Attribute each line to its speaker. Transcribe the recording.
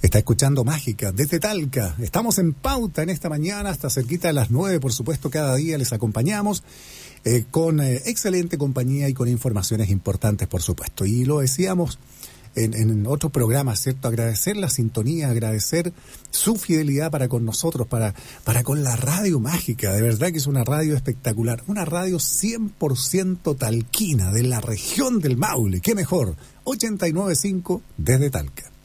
Speaker 1: Está escuchando Mágica desde Talca. Estamos en pauta en esta mañana hasta cerquita de las 9, por supuesto, cada día les acompañamos con excelente compañía y con informaciones importantes, por supuesto. Y lo decíamos en otros programas, ¿cierto? Agradecer la sintonía, agradecer su fidelidad para con nosotros, para con la radio Mágica. De verdad que es una radio espectacular, una radio 100% talquina, de la región del Maule. ¡Qué mejor! 89.5 desde Talca.